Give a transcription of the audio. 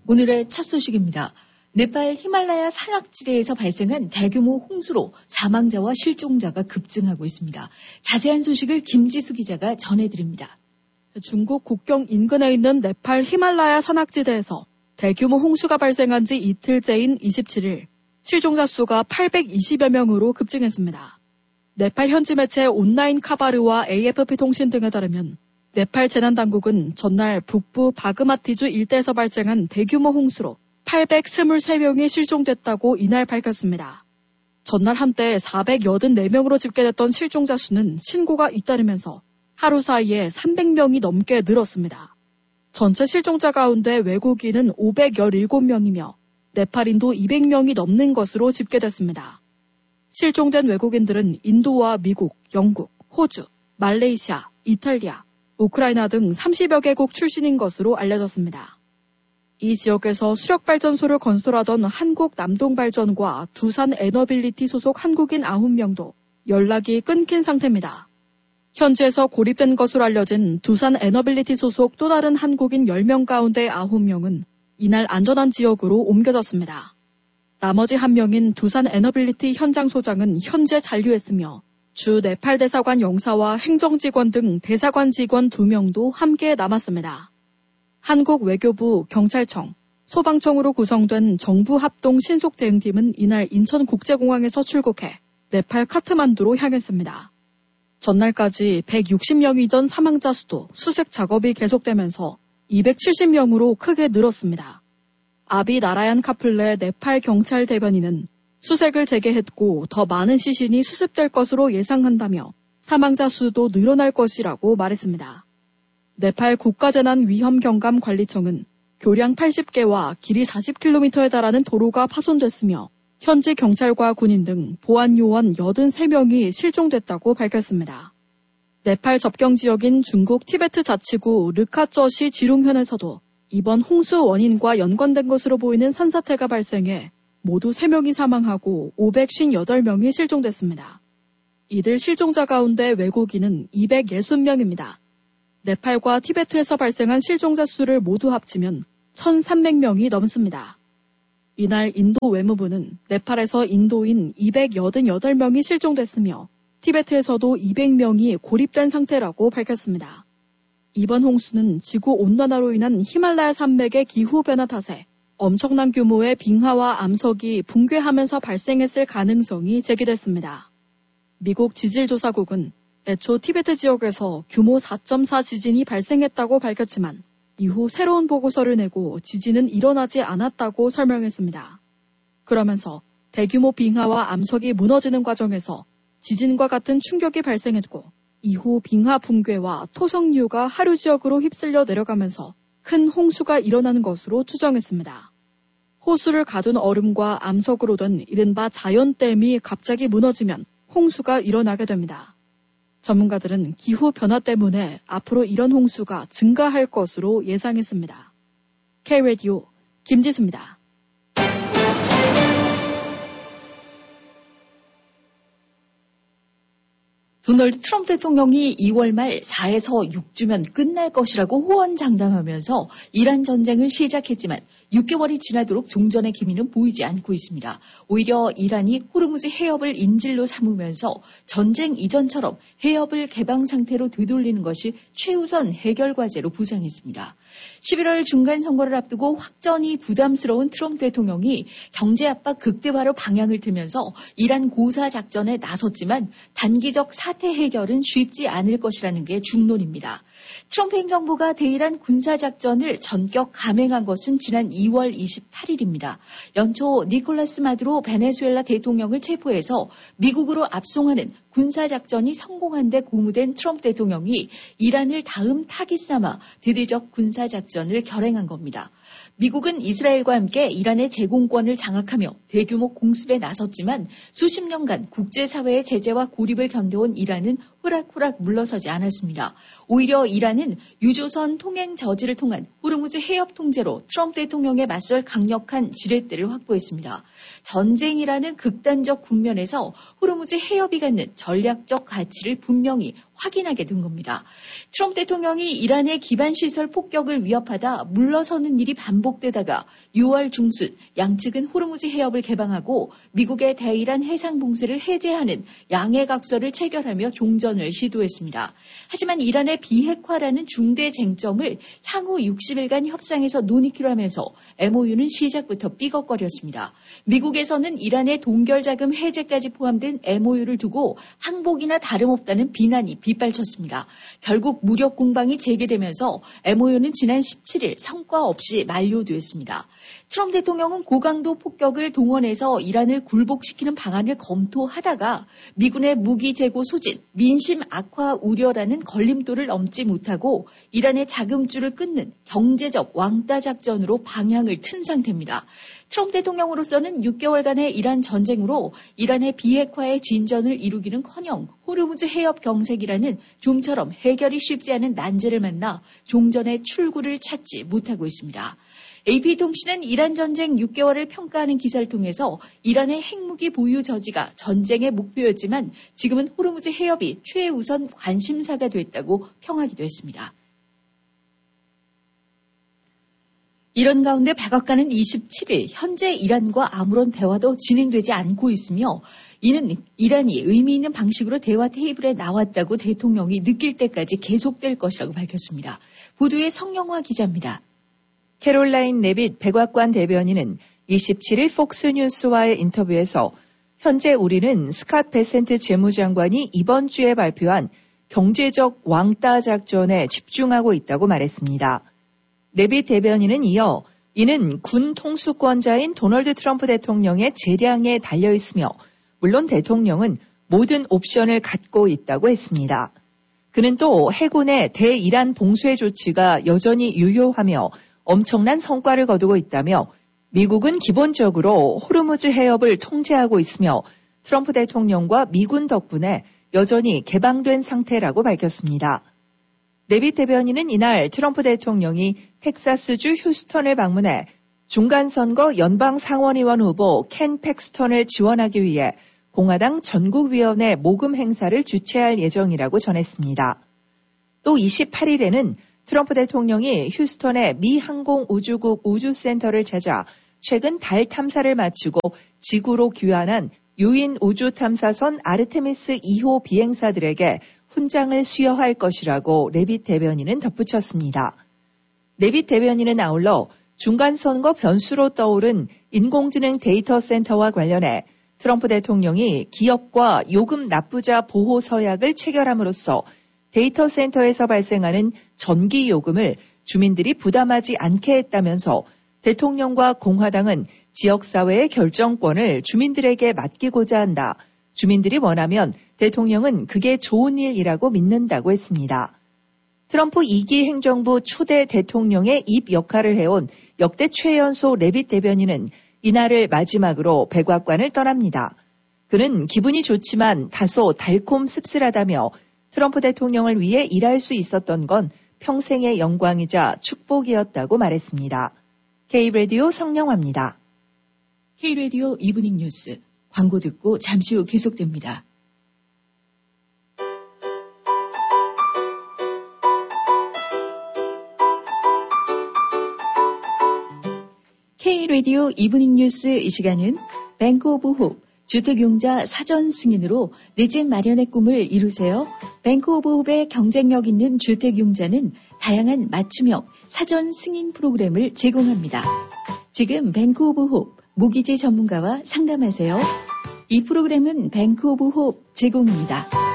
오늘의 첫 소식입니다. 네팔 히말라야 산악지대에서 발생한 대규모 홍수로 사망자와 실종자가 급증하고 있습니다. 자세한 소식을 김지수 기자가 전해드립니다. 중국 국경 인근에 있는 네팔 히말라야 산악지대에서 대규모 홍수가 발생한 지 이틀째인 27일, 실종자 수가 820여 명으로 급증했습니다. 네팔 현지 매체 온라인 카바르와 AFP 통신 등에 따르면 네팔 재난당국은 전날 북부 바그마티주 일대에서 발생한 대규모 홍수로 823명이 실종됐다고 이날 밝혔습니다. 전날 한때 484명으로 집계됐던 실종자 수는 신고가 잇따르면서 하루 사이에 300명이 넘게 늘었습니다. 전체 실종자 가운데 외국인은 517명이며 네팔인도 200명이 넘는 것으로 집계됐습니다. 실종된 외국인들은 인도와 미국, 영국, 호주, 말레이시아, 이탈리아, 우크라이나 등 30여 개국 출신인 것으로 알려졌습니다. 이 지역에서 수력발전소를 건설하던 한국남동발전과 두산에너빌리티 소속 한국인 9명도 연락이 끊긴 상태입니다. 현지에서 고립된 것으로 알려진 두산에너빌리티 소속 또 다른 한국인 10명 가운데 9명은 이날 안전한 지역으로 옮겨졌습니다. 나머지 1명인 두산에너빌리티 현장 소장은 현재 잔류했으며 주 네팔 대사관 영사와 행정직원 등 대사관 직원 2명도 함께 남았습니다. 한국 외교부, 경찰청, 소방청으로 구성된 정부 합동 신속대응팀은 이날 인천국제공항에서 출국해 네팔 카트만두로 향했습니다. 전날까지 160명이던 사망자 수도 수색 작업이 계속되면서 270명으로 크게 늘었습니다. 아비 나라얀 카플레 네팔 경찰 대변인은 수색을 재개했고 더 많은 시신이 수습될 것으로 예상한다며 사망자 수도 늘어날 것이라고 말했습니다. 네팔 국가재난위험경감관리청은 교량 80개와 길이 40km에 달하는 도로가 파손됐으며 현지 경찰과 군인 등 보안요원 83명이 실종됐다고 밝혔습니다. 네팔 접경 지역인 중국 티베트 자치구 르카쩌시 지룽현에서도 이번 홍수 원인과 연관된 것으로 보이는 산사태가 발생해 모두 3명이 사망하고 558명이 실종됐습니다. 이들 실종자 가운데 외국인은 260명입니다. 네팔과 티베트에서 발생한 실종자 수를 모두 합치면 1,300명이 넘습니다. 이날 인도 외무부는 네팔에서 인도인 288명이 실종됐으며 티베트에서도 200명이 고립된 상태라고 밝혔습니다. 이번 홍수는 지구 온난화로 인한 히말라야 산맥의 기후변화 탓에 엄청난 규모의 빙하와 암석이 붕괴하면서 발생했을 가능성이 제기됐습니다. 미국 지질조사국은 애초 티베트 지역에서 규모 4.4 지진이 발생했다고 밝혔지만 이후 새로운 보고서를 내고 지진은 일어나지 않았다고 설명했습니다. 그러면서 대규모 빙하와 암석이 무너지는 과정에서 지진과 같은 충격이 발생했고 이후 빙하 붕괴와 토성류가 하류 지역으로 휩쓸려 내려가면서 큰 홍수가 일어나는 것으로 추정했습니다. 호수를 가둔 얼음과 암석으로 된 이른바 자연댐이 갑자기 무너지면 홍수가 일어나게 됩니다. 전문가들은 기후변화 때문에 앞으로 이런 홍수가 증가할 것으로 예상했습니다. K-라디오 김지수입니다. 도널드 트럼프 대통령이 2월 말 4에서 6주면 끝날 것이라고 호언장담하면서 이란 전쟁을 시작했지만 6개월이 지나도록 종전의 기미는 보이지 않고 있습니다. 오히려 이란이 호르무즈 해협을 인질로 삼으면서 전쟁 이전처럼 해협을 개방 상태로 되돌리는 것이 최우선 해결 과제로 부상했습니다. 11월 중간선거를 앞두고 확전이 부담스러운 트럼프 대통령이 경제 압박 극대화로 방향을 틀면서 이란 고사 작전에 나섰지만 단기적 사태 해결은 쉽지 않을 것이라는 게 중론입니다. 트럼프 행정부가 대이란 군사작전을 전격 감행한 것은 지난 2월 28일입니다. 연초 니콜라스 마두로 베네수엘라 대통령을 체포해서 미국으로 압송하는 군사작전이 성공한 데 고무된 트럼프 대통령이 이란을 다음 타깃 삼아 대대적 군사작전을 결행한 겁니다. 미국은 이스라엘과 함께 이란의 제공권을 장악하며 대규모 공습에 나섰지만 수십 년간 국제사회의 제재와 고립을 견뎌온 이란은 호락호락 물러서지 않았습니다. 오히려 이란은 유조선 통행 저지를 통한 호르무즈 해협 통제로 트럼프 대통령에 맞설 강력한 지렛대를 확보했습니다. 전쟁이라는 극단적 국면에서 호르무즈 해협이 갖는 전략적 가치를 분명히 확인하게 된 겁니다. 트럼프 대통령이 이란의 기반시설 폭격을 위협하다 물러서는 일이 반복되다가 6월 중순 양측은 호르무즈 해협을 개방하고 미국의 대이란 해상 봉쇄를 해제하는 양해각서를 체결하며 종전을 시도했습니다. 하지만 이란의 비핵화라는 중대 쟁점을 향후 60일간 협상에서 논의키로 하면서 MOU는 시작부터 삐걱거렸습니다. 미국에서는 이란의 동결자금 해제까지 포함된 MOU를 두고 항복이나 다름없다는 비난이 빗발쳤습니다. 결국 무력 공방이 재개되면서 MOU는 지난 17일 성과 없이 만료됐습니다. 트럼프 대통령은 고강도 폭격을 동원해서 이란을 굴복시키는 방안을 검토하다가 미군의 무기 재고 소진, 민심 악화 우려라는 걸림돌을 넘지 못하고 이란의 자금줄을 끊는 경제적 왕따 작전으로 방향을 튼 상태입니다. 트럼프 대통령으로서는 6개월간의 이란 전쟁으로 이란의 비핵화의 진전을 이루기는커녕 호르무즈 해협 경색이라는 좀처럼 해결이 쉽지 않은 난제를 만나 종전의 출구를 찾지 못하고 있습니다. AP통신은 이란 전쟁 6개월을 평가하는 기사를 통해서 이란의 핵무기 보유 저지가 전쟁의 목표였지만 지금은 호르무즈 해협이 최우선 관심사가 됐다고 평하기도 했습니다. 이런 가운데 백악관은 27일 현재 이란과 아무런 대화도 진행되지 않고 있으며 이는 이란이 의미 있는 방식으로 대화 테이블에 나왔다고 대통령이 느낄 때까지 계속될 것이라고 밝혔습니다. 보도의 성영화 기자입니다. 캐롤라인 레빗 백악관 대변인은 27일 폭스뉴스와의 인터뷰에서 현재 우리는 스캇 베센트 재무장관이 이번 주에 발표한 경제적 왕따 작전에 집중하고 있다고 말했습니다. 레빗 대변인은 이어 이는 군 통수권자인 도널드 트럼프 대통령의 재량에 달려 있으며 물론 대통령은 모든 옵션을 갖고 있다고 했습니다. 그는 또 해군의 대이란 봉쇄 조치가 여전히 유효하며 엄청난 성과를 거두고 있다며 미국은 기본적으로 호르무즈 해협을 통제하고 있으며 트럼프 대통령과 미군 덕분에 여전히 개방된 상태라고 밝혔습니다. 레빗 대변인은 이날 트럼프 대통령이 텍사스주 휴스턴을 방문해 중간선거 연방상원의원 후보 켄 팩스턴을 지원하기 위해 공화당 전국위원회 모금 행사를 주최할 예정이라고 전했습니다. 또 28일에는 트럼프 대통령이 휴스턴의 미 항공우주국 우주센터를 찾아 최근 달 탐사를 마치고 지구로 귀환한 유인 우주탐사선 아르테미스 2호 비행사들에게 훈장을 수여할 것이라고 레빗 대변인은 덧붙였습니다. 레빗 대변인은 아울러 중간선거 변수로 떠오른 인공지능 데이터 센터와 관련해 트럼프 대통령이 기업과 요금 납부자 보호 서약을 체결함으로써 데이터 센터에서 발생하는 전기 요금을 주민들이 부담하지 않게 했다면서 대통령과 공화당은 지역사회의 결정권을 주민들에게 맡기고자 한다. 주민들이 원하면 대통령은 그게 좋은 일이라고 믿는다고 했습니다. 트럼프 2기 행정부 초대 대통령의 입 역할을 해온 역대 최연소 레빗 대변인은 이날을 마지막으로 백악관을 떠납니다. 그는 기분이 좋지만 다소 달콤 씁쓸하다며 트럼프 대통령을 위해 일할 수 있었던 건 평생의 영광이자 축복이었다고 말했습니다. K-라디오 성영화입니다. K-라디오 이브닝 뉴스 광고 듣고 잠시 후 계속됩니다. K-라디오 이브닝 뉴스 이 시간은 뱅크 오브 홉 주택용자 사전 승인으로 내 집 마련의 꿈을 이루세요. 뱅크 오브 홉의 경쟁력 있는 주택용자는 다양한 맞춤형 사전 승인 프로그램을 제공합니다. 지금 뱅크 오브 홉 모기지 전문가와 상담하세요. 이 프로그램은 뱅크 오브 홉 제공입니다.